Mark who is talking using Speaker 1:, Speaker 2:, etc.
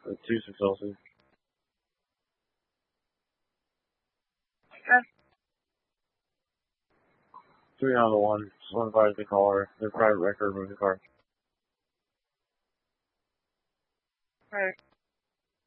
Speaker 1: Two successes.
Speaker 2: Okay.
Speaker 1: Three on the one. One fires the car. Their private record moving the car.
Speaker 2: Alright.